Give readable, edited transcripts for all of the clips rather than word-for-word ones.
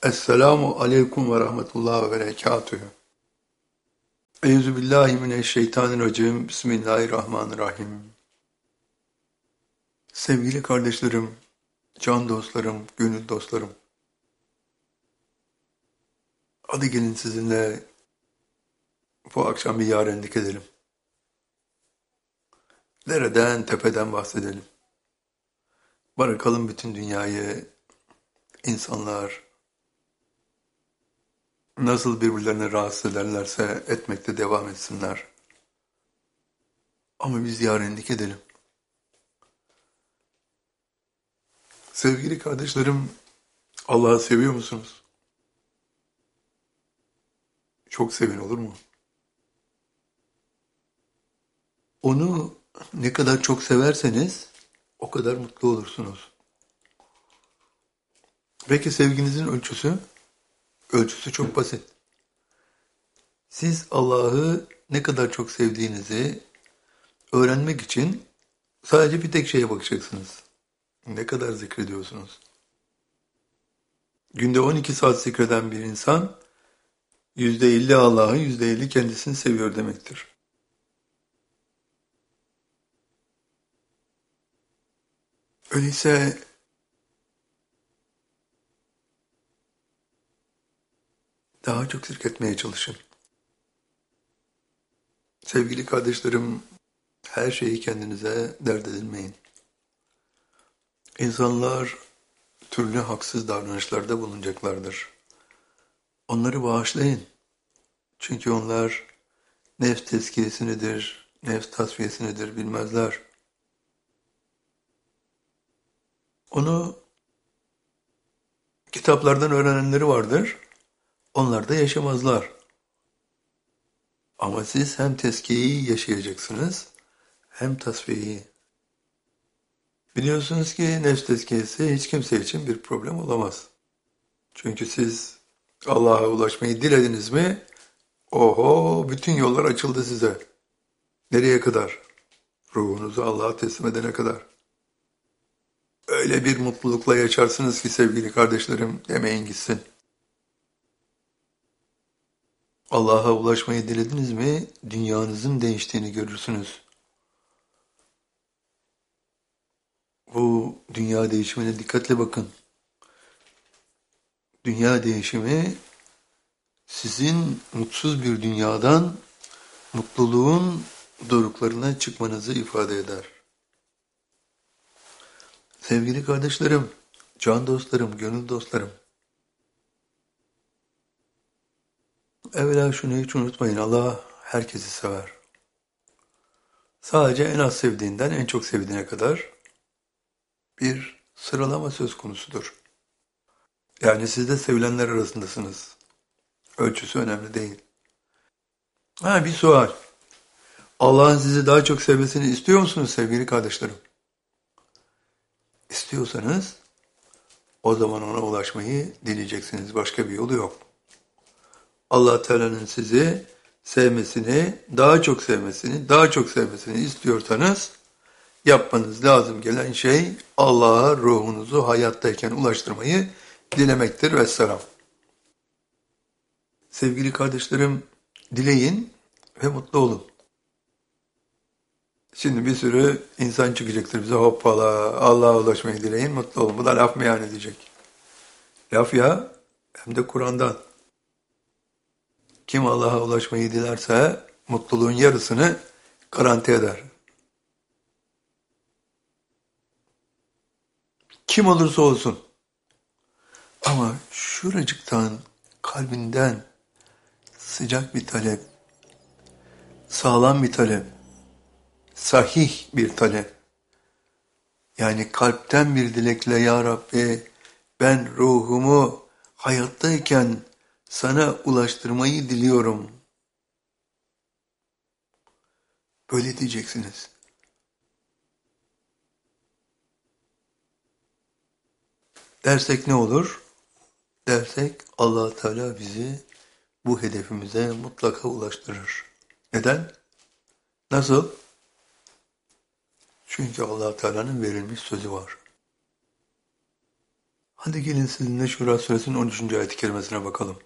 Esselamu aleyküm ve rahmetullah ve berekatühü. Euzubillahimineşşeytanirracim. Bismillahirrahmanirrahim. Sevgili kardeşlerim, can dostlarım, gönül dostlarım. Hadi gelin sizinle bu akşam bir yarenlik edelim. Dereden, tepeden bahsedelim. Bırakalım bütün dünyayı, insanlar nasıl birbirlerini rahatsız ederlerse etmekte devam etsinler. Ama biz yarenlik edelim. Sevgili kardeşlerim, Allah'ı seviyor musunuz? Çok sevin, olur mu? Onu ne kadar çok severseniz o kadar mutlu olursunuz. Peki sevginizin ölçüsü? Ölçüsü çok basit. Siz Allah'ı ne kadar çok sevdiğinizi öğrenmek için sadece bir tek şeye bakacaksınız. Ne kadar zikrediyorsunuz? Günde 12 saat zikreden bir insan %50 Allah'ı, %50 kendisini seviyor demektir. Öyleyse daha çok zikretmeye çalışın. Sevgili kardeşlerim, her şeyi kendinize dert edinmeyin. İnsanlar türlü haksız davranışlarda bulunacaklardır. Onları bağışlayın. Çünkü onlar nefs tezkiyesi nedir, nefs tasfiyesi nedir bilmezler. Onu kitaplardan öğrenenleri vardır, onlar da yaşamazlar. Ama siz hem tezkiyeyi yaşayacaksınız, hem tasfiyeyi. Biliyorsunuz ki nefs tezkiyesi hiç kimse için bir problem olamaz. Çünkü siz Allah'a ulaşmayı dilediniz mi, oho, bütün yollar açıldı size. Nereye kadar? Ruhunuzu Allah'a teslim edene kadar. Öyle bir mutlulukla yaşarsınız ki sevgili kardeşlerim, demeyin gitsin. Allah'a ulaşmayı dilediniz mi, dünyanızın değiştiğini görürsünüz. Bu dünya değişimine dikkatle bakın. Dünya değişimi sizin mutsuz bir dünyadan mutluluğun doruklarına çıkmanızı ifade eder. Sevgili kardeşlerim, can dostlarım, gönül dostlarım. Evvela şunu hiç unutmayın, Allah herkesi sever. Sadece en az sevdiğinden en çok sevdiğine kadar bir sıralama söz konusudur. Yani siz de sevilenler arasındasınız. Ölçüsü önemli değil. Bir sual. Allah'ın sizi daha çok sevmesini istiyor musunuz sevgili kardeşlerim? İstiyorsanız o zaman ona ulaşmayı dileyeceksiniz. Başka bir yolu yok. Allah Teala'nın sizi sevmesini, daha çok sevmesini, daha çok sevmesini istiyorsanız yapmanız lazım gelen şey Allah'a ruhunuzu hayattayken ulaştırmayı dilemektir. Vesselam. Sevgili kardeşlerim, dileyin ve mutlu olun. Şimdi bir sürü insan çıkacaktır bize, hoppala Allah'a ulaşmayı dileyin, mutlu olun. Bu da laf mı yani diyecek. Laf ya, hem de Kur'an'dan. Kim Allah'a ulaşmayı dilerse mutluluğun yarısını garanti eder. Kim olursa olsun. Ama şuracıktan, kalbinden sıcak bir talep, sağlam bir talep, sahih bir talep. Yani kalpten bir dilekle, ya Rabbi ben ruhumu hayattayken sana ulaştırmayı diliyorum. Böyle diyeceksiniz. Dersek ne olur? Dersek Allah Teala bizi bu hedefimize mutlaka ulaştırır. Neden? Nasıl? Çünkü Allah Teala'nın verilmiş sözü var. Hadi gelin sizinle Şura Suresinin 13. ayet-i kerimesine bakalım.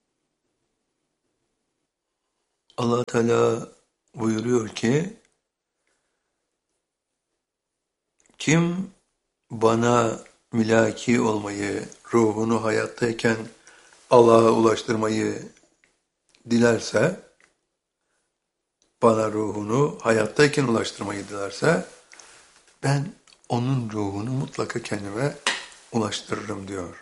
Allah Teala buyuruyor ki, kim bana mülaki olmayı, ruhunu hayattayken Allah'a ulaştırmayı dilerse, bana ruhunu hayattayken ulaştırmayı dilerse, ben onun ruhunu mutlaka kendime ulaştırırım diyor.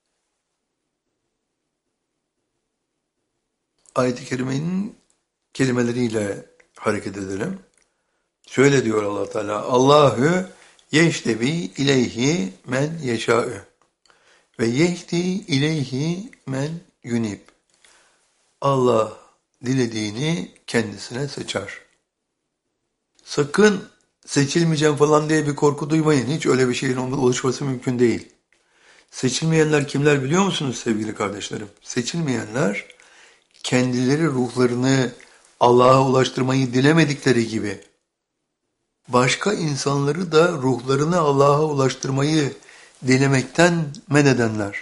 Ayet-i kerimenin kelimeleriyle hareket edelim. Şöyle diyor Allah Teala: Allahu yeştebi ileyhi men yeşâ'ü ve yehdi ileyhi men yunib. Allah dilediğini kendisine seçer. Sakın seçilmeyeceğim falan diye bir korku duymayın. Hiç öyle bir şeyin oluşması mümkün değil. Seçilmeyenler kimler biliyor musunuz sevgili kardeşlerim? Seçilmeyenler kendileri ruhlarını Allah'a ulaştırmayı dilemedikleri gibi başka insanları da ruhlarını Allah'a ulaştırmayı dilemekten men edenler.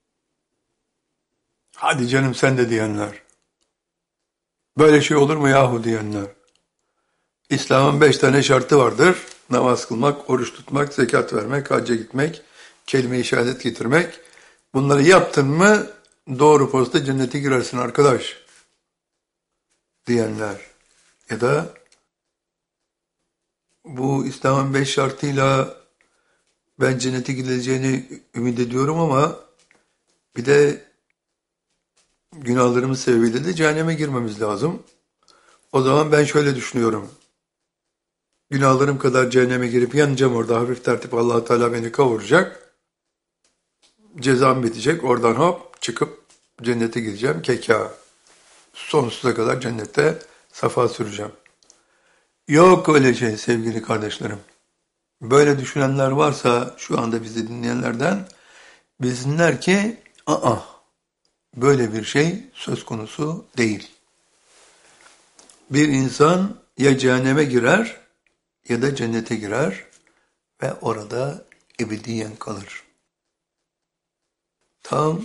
Hadi canım sen de diyenler. Böyle şey olur mu yahu diyenler. İslam'ın 5 tane şartı vardır. Namaz kılmak, oruç tutmak, zekat vermek, hacca gitmek, kelime-i şehadet getirmek. Bunları yaptın mı doğru posta cennete girersin arkadaş diyenler. Ya da bu İslam'ın 5 şartıyla ben cennete gidileceğini ümit ediyorum ama bir de günahlarımız sebebiyle de cehenneme girmemiz lazım. O zaman ben şöyle düşünüyorum. Günahlarım kadar cehenneme girip yanacağım orada hafif tertip Allah Teala beni kavuracak. Cezam bitecek. Oradan hop çıkıp cennete gireceğim. Keka. Sonsuza kadar cennette safa süreceğim. Yok öyle şey sevgili kardeşlerim. Böyle düşünenler varsa şu anda bizi dinleyenlerden bilsinler ki böyle bir şey söz konusu değil. Bir insan ya cehenneme girer ya da cennete girer ve orada ebediyen kalır. Tam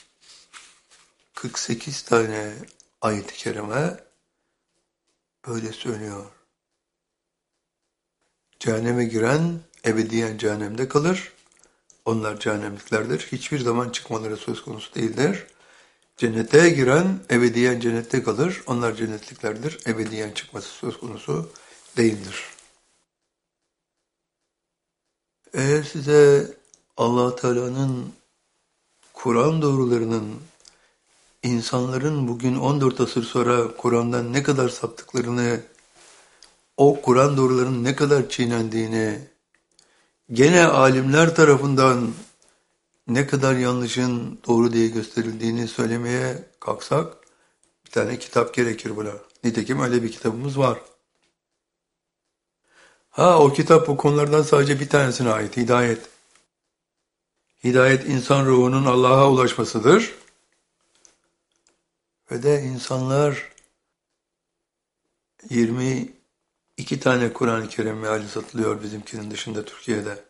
48 tane ayet-i kerime böyle söylüyor. Cehenneme giren ebediyen cehennemde kalır. Onlar cehennemliklerdir. Hiçbir zaman çıkmaları söz konusu değildir. Cennete giren ebediyen cennette kalır. Onlar cennetliklerdir. Ebediyen çıkması söz konusu değildir. Eğer size Allah Teala'nın Kur'an doğrularının insanların bugün 14 asır sonra Kur'an'dan ne kadar saptıklarını, o Kur'an doğrularının ne kadar çiğnendiğini, gene alimler tarafından ne kadar yanlışın doğru diye gösterildiğini söylemeye kalksak, bir tane kitap gerekir buna. Nitekim öyle bir kitabımız var. O kitap bu konulardan sadece bir tanesine ait, Hidayet. Hidayet insan ruhunun Allah'a ulaşmasıdır. Ve de insanlar 22 tane Kur'an-ı Kerim meali satılıyor bizimkinin dışında Türkiye'de.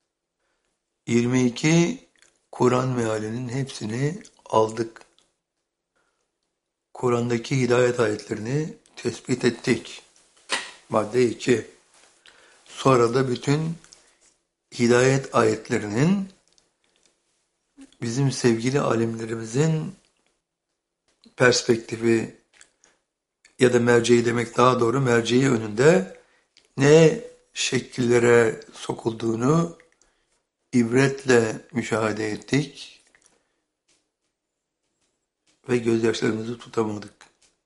22 Kur'an mealinin hepsini aldık. Kur'an'daki hidayet ayetlerini tespit ettik. Madde 2. Sonra da bütün hidayet ayetlerinin bizim sevgili alimlerimizin perspektifi ya da merceği demek daha doğru, merceği önünde ne şekillere sokulduğunu ibretle müşahede ettik ve gözyaşlarımızı tutamadık.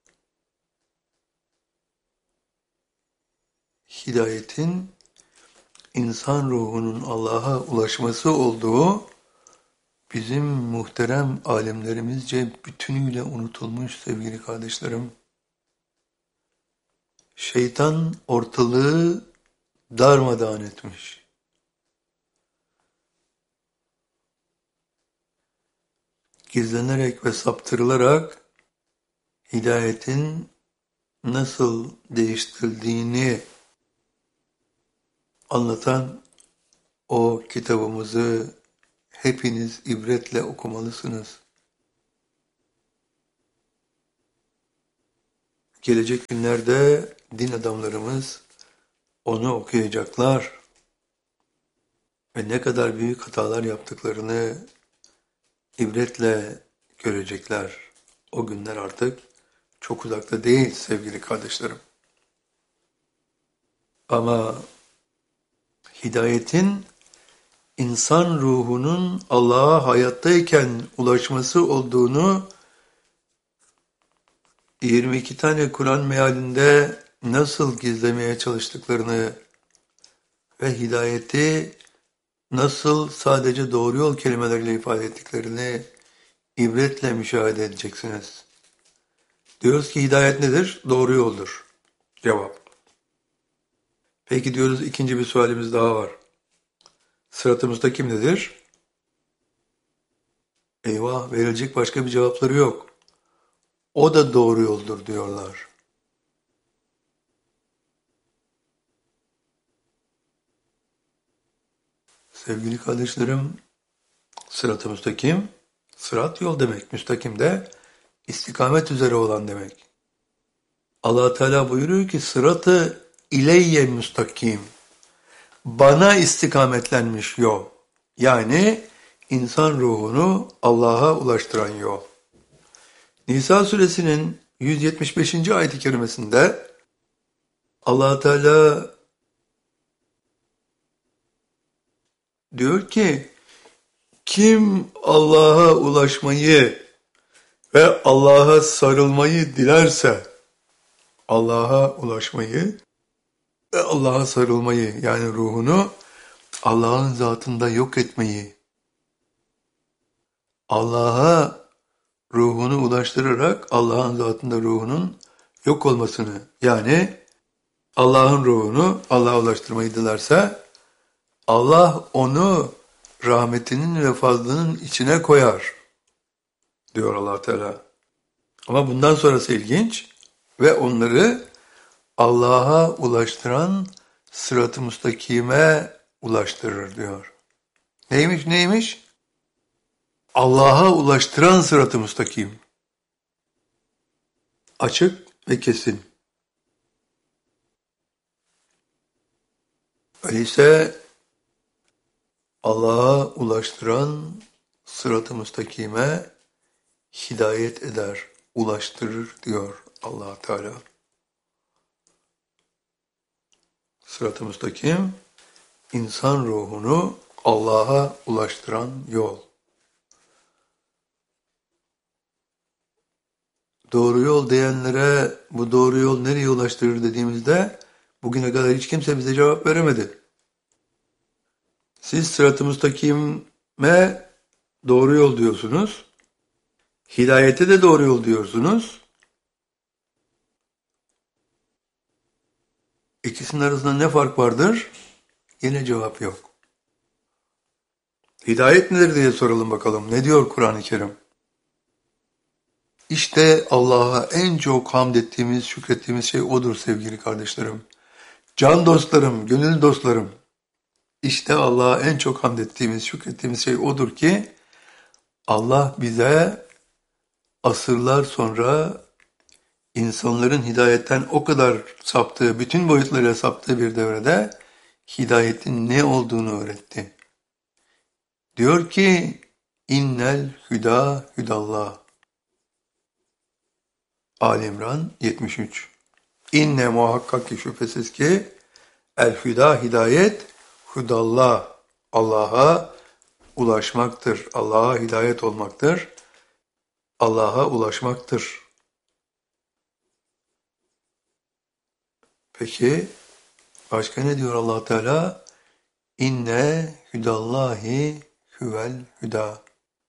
Hidayetin insan ruhunun Allah'a ulaşması olduğu bizim muhterem alimlerimizce bütünüyle unutulmuş sevgili kardeşlerim. Şeytan ortalığı darmadağın etmiş. Gizlenerek ve saptırılarak hidayetin nasıl değiştirildiğini anlatan o kitabımızı hepiniz ibretle okumalısınız. Gelecek günlerde din adamlarımız onu okuyacaklar ve ne kadar büyük hatalar yaptıklarını ibretle görecekler. O günler artık çok uzakta değil sevgili kardeşlerim. Ama hidayetin insan ruhunun Allah'a hayattayken ulaşması olduğunu 22 tane Kur'an mealinde nasıl gizlemeye çalıştıklarını ve hidayeti nasıl sadece doğru yol kelimeleriyle ifade ettiklerini ibretle müşahede edeceksiniz. Diyoruz ki hidayet nedir? Doğru yoldur. Cevap. Peki diyoruz ikinci bir sualimiz daha var. Sırat-ı müstakim nedir? Eyvah, verilecek başka bir cevapları yok. O da doğru yoldur diyorlar. Sevgili kardeşlerim, sırat-ı müstakim, sırat yol demek, müstakim de istikamet üzere olan demek. Allah Teala buyuruyor ki sırat-ı ileyye müstakim, bana istikametlenmiş yol. Yani insan ruhunu Allah'a ulaştıran yol. Nisa suresinin 175. ayet-i kerimesinde Allah Teala diyor ki kim Allah'a ulaşmayı ve Allah'a sarılmayı dilerse Allah'a ulaşmayı ve Allah'a sarılmayı yani ruhunu Allah'ın zatında yok etmeyi Allah'a ruhunu ulaştırarak Allah'ın zatında ruhunun yok olmasını yani Allah'ın ruhunu Allah'a ulaştırmayı dilerse Allah onu rahmetinin ve fazlının içine koyar diyor Allah Teala. Ama bundan sonrası ilginç ve onları Allah'a ulaştıran sırat-ı müstakime ulaştırır diyor. Neymiş? Allah'a ulaştıran sırat-ı müstakim. Açık ve kesin. Öyleyse Allah'a ulaştıran sırat-ı müstakime hidayet eder, ulaştırır diyor Allah Teala. Sırat-ı müstakim, insan ruhunu Allah'a ulaştıran yol. Doğru yol diyenlere bu doğru yol nereye ulaştırır dediğimizde bugüne kadar hiç kimse bize cevap veremedi. Siz sırat-ı müstakime doğru yol diyorsunuz. Hidayete de doğru yol diyorsunuz. İkisinin arasında ne fark vardır? Yine cevap yok. Hidayet nedir diye soralım bakalım. Ne diyor Kur'an-ı Kerim? İşte Allah'a en çok hamd ettiğimiz, şükrettiğimiz şey odur sevgili kardeşlerim. Can dostlarım, gönül dostlarım. İşte Allah'a en çok hamd ettiğimiz, şükrettiğimiz şey odur ki Allah bize asırlar sonra insanların hidayetten o kadar saptığı, bütün boyutlarıyla saptığı bir devrede hidayetin ne olduğunu öğretti. Diyor ki innel hüda hüdallah. Ali İmran 73. İnne muhakkak ki şüphesiz ki el hüda hidayet hüdallah. Allah'a ulaşmaktır. Allah'a hidayet olmaktır. Allah'a ulaşmaktır. Peki başka ne diyor Allah Teala? İnne hüdallahi huvel hüda.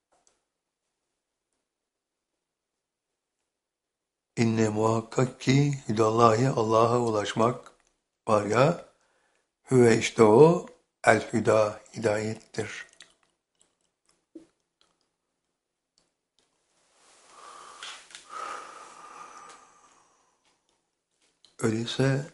İnne muhakkak ki hüdallahi Allah'a ulaşmak var ya, hüve işte o el hüda hidayettir. Öyleyse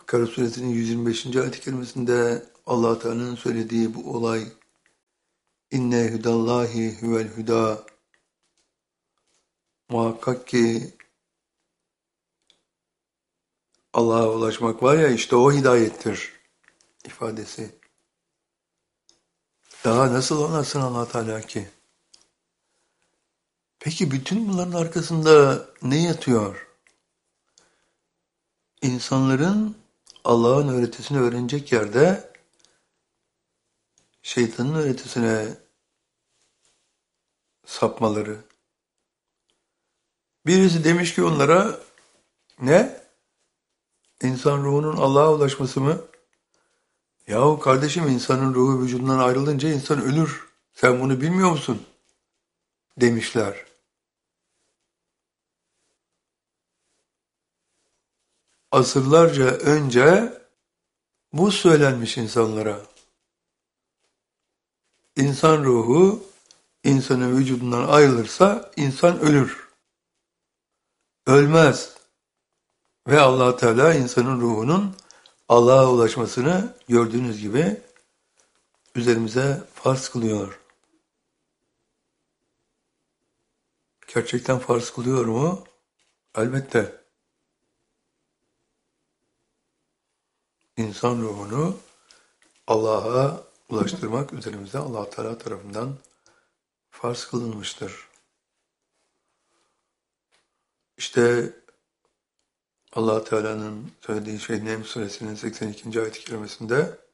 Bakara suresinin 125. ayet-i kerimesinde Allah Teala'nın söylediği bu olay İnne hüdallahi huvel hüda, muhakkak ki Allah'a ulaşmak var ya, işte o hidayettir ifadesi. Daha nasıl anlatsın Allah Teala ki? Peki bütün bunların arkasında ne yatıyor? İnsanların Allah'ın öğretisini öğrenecek yerde şeytanın öğretisine sapmaları. Birisi demiş ki onlara, ne? İnsan ruhunun Allah'a ulaşması mı? Yahu kardeşim, insanın ruhu vücudundan ayrılınca insan ölür. Sen bunu bilmiyor musun? Demişler. Asırlarca önce bu söylenmiş insanlara. İnsan ruhu insanın vücudundan ayrılırsa insan ölür. Ölmez. Ve Allah Teala insanın ruhunun Allah'a ulaşmasını gördüğünüz gibi üzerimize farz kılıyor. Gerçekten farz kılıyor mu? Elbette. İnsan ruhunu Allah'a ulaştırmak üzerimize Allah Teala tarafından farz kılınmıştır. İşte Allah Teala'nın söylediği şey Neml suresinin 82. ayet-i kerimesinde